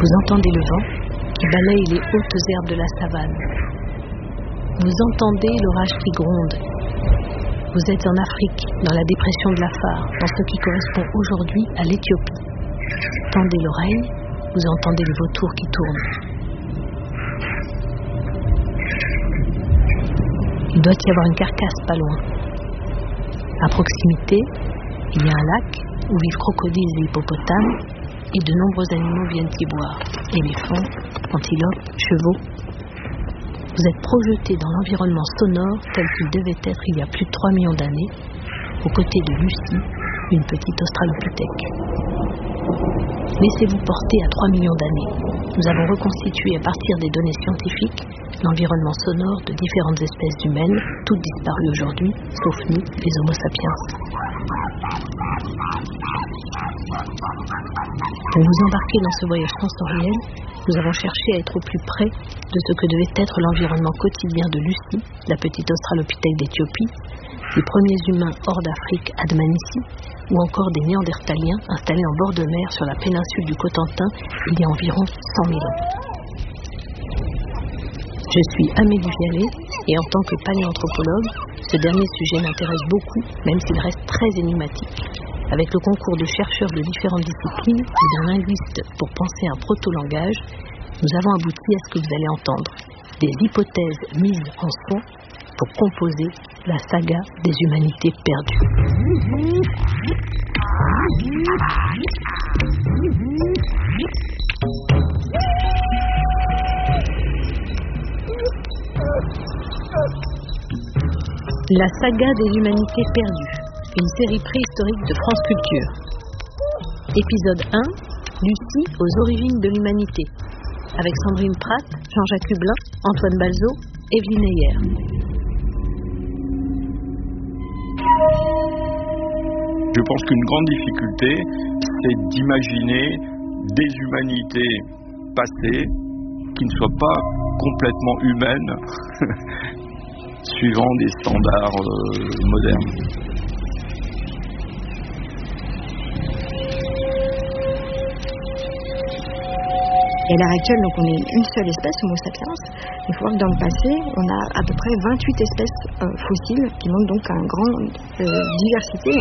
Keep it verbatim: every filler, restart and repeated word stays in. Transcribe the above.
Vous entendez le vent qui balaye les hautes herbes de la savane. Vous entendez l'orage qui gronde. Vous êtes en Afrique, dans la dépression de l'Afar, dans ce qui correspond aujourd'hui à l'Éthiopie. Tendez l'oreille, vous entendez les vautours qui tournent. Il doit y avoir une carcasse pas loin. À proximité, il y a un lac où vivent crocodiles et hippopotames, et de nombreux animaux viennent y boire. Éléphants, antilopes, chevaux. Vous êtes projeté dans l'environnement sonore tel qu'il devait être il y a plus de trois millions d'années, aux côtés de Lucie, une petite australopithèque. Laissez-vous porter à trois millions d'années. Nous avons reconstitué à partir des données scientifiques l'environnement sonore de différentes espèces humaines, toutes disparues aujourd'hui, sauf nous, les Homo sapiens. Pour vous embarquer dans ce voyage sensoriel, nous avons cherché à être au plus près de ce que devait être l'environnement quotidien de Lucie, la petite australopithèque d'Éthiopie, les premiers humains hors d'Afrique à Dmanisi, ou encore des néandertaliens installés en bord de mer sur la péninsule du Cotentin il y a environ cent mille ans. Je suis Amélie Vialet et en tant que paléanthropologue, ce dernier sujet m'intéresse beaucoup, même s'il reste très énigmatique. Avec le concours de chercheurs de différentes disciplines et d'un linguiste pour penser un proto-langage, nous avons abouti à ce que vous allez entendre, des hypothèses mises en son pour composer la saga des humanités perdues. La saga des humanités perdues, une série préhistorique de France Culture. Épisode un, Lucie aux origines de l'humanité, avec Sandrine Pratt, Jean-Jacques Hublin, Antoine Balzo, Evelyne Heyer. Je pense qu'une grande difficulté, c'est d'imaginer des humanités passées qui ne soient pas complètement humaines, suivant des standards euh, modernes. Et à l'heure actuelle, donc on est une seule espèce, Homo sapiens. Il faut voir que dans le passé, on a à peu près vingt-huit espèces euh, fossiles qui montrent donc une grande euh, diversité.